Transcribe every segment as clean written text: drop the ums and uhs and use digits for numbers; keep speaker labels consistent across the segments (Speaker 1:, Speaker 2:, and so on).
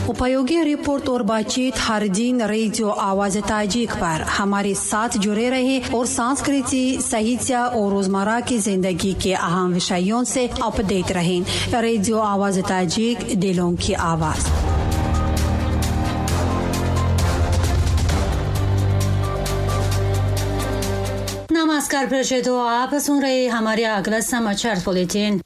Speaker 1: उपयोगी रिपोर्ट और बातचीत हर दिन रेडियो आवाज ताजिक पर हमारे साथ जुड़े रहे और संस्कृति, साहित्य और रोजमर्रा की जिंदगी के अहम विषयों से अपडेट रहें। रेडियो आवाज ताजिक, दिलों की आवाज। नमस्कार प्रेक्षकों, आप सुन रहे हमारे अगला समाचार बुलेटिन।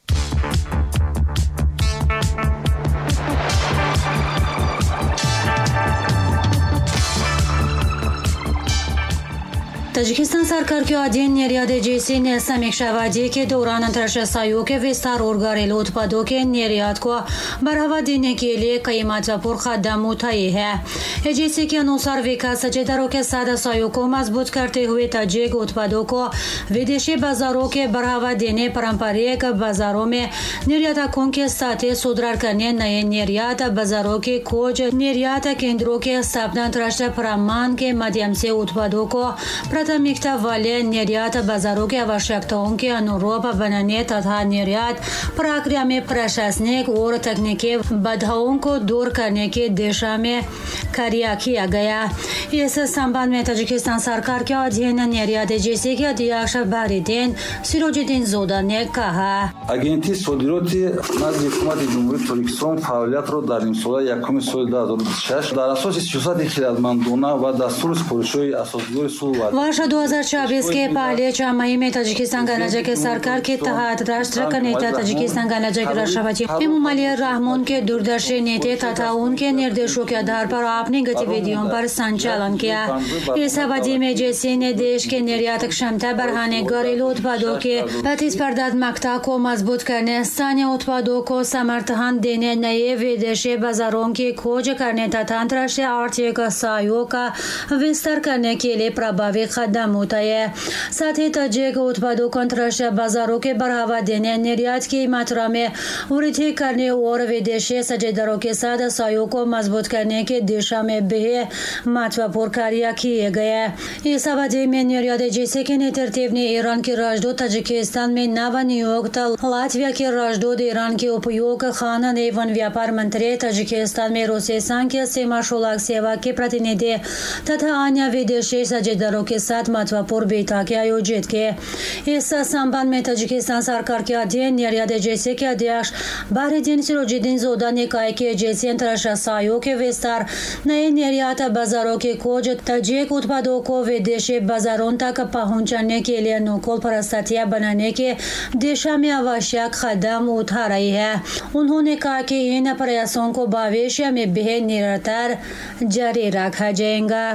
Speaker 1: तजिकिस्तान सरकार के अधीन निर्यात एजेंसी ने समीक्षा वादी के दौरान अंतर्राष्ट्रीय सहयोग के विस्तार और घरेलू उत्पादों के निर्यात को बढ़ावा देने के लिए कई महत्वपूर्ण कदम उठाए हैं। एजेंसी के अनुसार विकास साझेदारों के साथ सहयोग को मजबूत करते हुए तजिक उत्पादों को विदेशी बाजारों के बढ़ावा देने, पारंपरिक बाजारों में निर्यातकों के साथ सुधार करने, नए निर्यात बाजारों की खोज, निर्यात केंद्रों के स्थापना, अंतर्राष्ट्रीय प्रमाण के माध्यम से उत्पादों को प्राथमिकता वाले निर्यात बाजारों की आवश्यकताओं के अनुरूप बनाने तथा निर्यात प्रक्रिया में प्रशासनिक और तकनीकी बाधाओं को दूर करने की दिशा में कार्य किया गया। इस संबंध में तजिकिस्तान सरकार के अधीन निर्यात एजेंसी के अध्यक्ष बारिदीन सिरोजुद्दीन जोदा ने कहा,
Speaker 2: агенти содироти назди ҳукумати ҷумҳурии Тоҷикистон фаъолиятро дар нимсола якуми соли 2026 дар асоси сиёсати хиратмандона ва дастури супоришҳои асосигори сулҳ
Speaker 1: वर्ष 2024 के पहले 6 महीने में तजिकिस्तान गणराज्य के सरकार के तहत राष्ट्र का नेता तजिकिस्तान गणराज्य के राष्ट्रपति इमामोली रहमान के दूरदर्शी नीति तथा उनके निर्देशों के आधार पर अपनी गतिविधियों पर संचालन किया। इस अवधि में एजेंसी ने देश के निर्यात क्षमता बढ़ाने, घरेलू उत्पादों के प्रतिस्पर्धात्मकता को मजबूत करने, स्थानीय उत्पादों को समर्थन देने, नए विदेशी बाजारों की खोज करने तथा अंतर्राष्ट्रीय आर्थिक सहयोग का विस्तार करने के लिए प्रभावी कदम उठाए। साथ ही तजिक उत्पादों को अंतर्राष्ट्रीय बाजारों के बढ़ावा देने, निर्यात की मात्रा में वृद्धि करने और विदेशी साझेदारों के साथ सहयोग को मजबूत करने की दिशा में भी महत्वपूर्ण कार्य किए गए। इस अवधि में निर्यात एजेंसी के नेतृत्व ने ईरान के राजदूत ताजिकिस्तान में नवनियुक्त लातविया के राजदूत, ईरान के उपयोग खान एवं व्यापार मंत्री, ताजिकिस्तान में रूसी संघ के सीमा शुल्क सेवा के प्रतिनिधि तथा अन्य विदेशी साझेदारों के साथ महत्वपूर्ण बैठकें आयोजित किए। इस संबंध में तजिकिस्तान सरकार के अधीन निर्यात एजेंसी के अध्यक्ष बारिदीन सिरोजुद्दीन जोदा ने कहा कि एजेंसी अंतर्राष्ट्रीय सहयोग के विस्तार, नए निर्यात बाजारों की खोज, तजिक उत्पादों को विदेशी बाजारों तक पहुंचाने के लिए अनुकूल परिस्थितियां बनाने की दिशा में आवश्यक कदम उठा रही है। उन्होंने कहा कि इन प्रयासों को भविष्य में भी निरंतर जारी रखा जाएगा।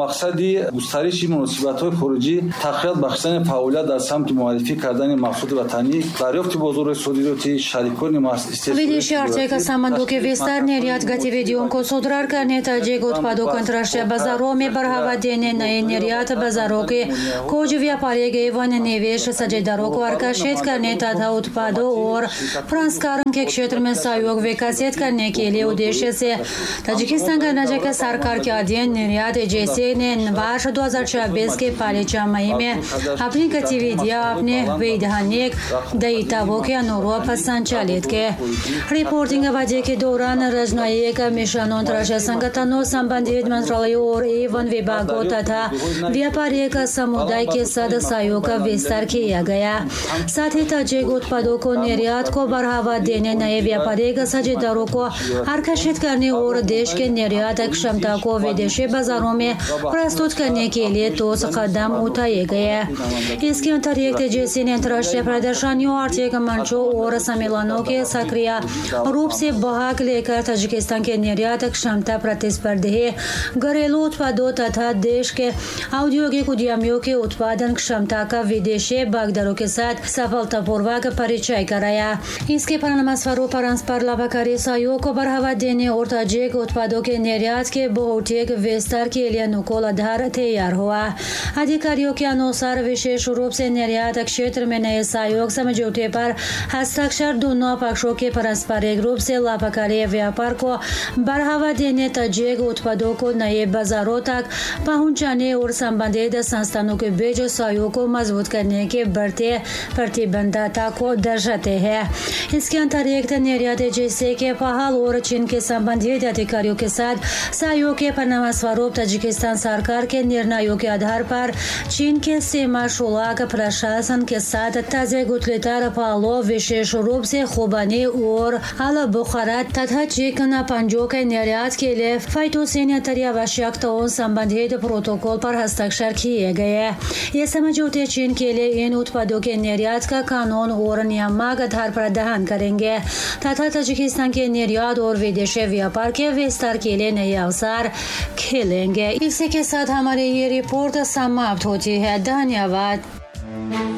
Speaker 2: муносибатҳои хориҷӣ, тақвият бахшидани фаъолият дар самти муаррифӣ кардани маҳсулоти ватанӣ, дарёфти бозори содироти шарикони
Speaker 1: विदेशी आर्थिक संबंधों के विस्तार, निर्यात गतिविधियों को सुधार करने, तजिक उत्पादों को अंतर्राष्ट्रीय बाजारों में बढ़ावा देने, नए निर्यात बाजारों के खोज, व्यापारिक एवं निवेश साझेदारों को आकर्षित करने तथा उत्पादों और प्रसंस्करण के क्षेत्र में सहयोग विकसित करने के लिए उद्देश्य से तजिकिस्तान गणराज्य के सरकार के अधीन निर्यात एजेंसी ने वर्ष 2024 के पहले 6 महीने में अपनी गतिविधियां अपने वैधानिक दायित्वों के अनुरूप संचालित की। रिपोर्टिंग अवधि के दौरान राजनयिक मिशनों, अंतर्राष्ट्रीय संगठनों, संबंधित मंत्रालयों और एवं विभागों तथा व्यापारिक समुदाय के साथ सहयोग का विस्तार किया गया। साथ ही तजिक उत्पादों को निर्यात को बढ़ावा देने, नए व्यापारिक साझेदारों को आकर्षित करने और देश के निर्यात क्षमता को विदेशी बाजारों में प्रस्तुत करने के लिए ठोस कदम उठाए गए। इसके अतिरिक्त एजेंसी ने अंतर्राष्ट्रीय प्रदर्शनियों, आर्थिक मंचों और सम्मेलनों के सक्रिय रूप से भाग लेकर तजिकिस्तान के निर्यात क्षमता, प्रतिस्पर्धी घरेलू उत्पादों तथा देश के औद्योगिक उद्यमियों के उत्पादन क्षमता का विदेशी भागीदारों के साथ सफलतापूर्वक परिचय कराया। इसके परिणामस्वरूप परस्पर लाभकारी सहयोग को बढ़ावा देने और तजिक उत्पादों के निर्यात के भौतिक विस्तार के लिए अनुकूल आधार तैयार हुआ। अधिकारियों के अनुसार विशेष रूप से निर्यात क्षेत्र में नए सहयोग समझौते पर हस्ताक्षर दोनों पक्षों के पारस्परिक रूप से लाभकारी व्यापार को बढ़ावा देने, तजाक उत्पादों को नए बाजारों तक पहुंचाने और संबंधित संस्थानों के बीच सहयोग को मजबूत करने के बढ़ते प्रतिबद्धता को दर्शाते हैं। इसके अंतर्गत निर्यात जैसे के पहल और चीन के संबंधित अधिकारियों के साथ सहयोग के परिणाम स्वरूप ताजिकिस्तान सरकार के निर्णयों के आधार पर चीन के सीमा शुल्क प्रशासन के साथ ताज़ा गुतलीदार पहलों, विशेष रूप से खुबानी और आला बुखारात तथा चिकन पंजों के निर्यात के लिए फाइटोसैनिटरी आवश्यकताओं संबंधित प्रोटोकॉल पर हस्ताक्षर किए गए। ये समझौते चीन के लिए इन उत्पादों के निर्यात का कानून और नियामक आधार प्रदान करेंगे तथा ताजिकिस्तान के निर्यात और विदेशी व्यापार के विस्तार के लिए नए अवसर खेलेंगे। इसी के साथ हमारी ये रिपोर्ट समाप्त होती है। धन्यवाद।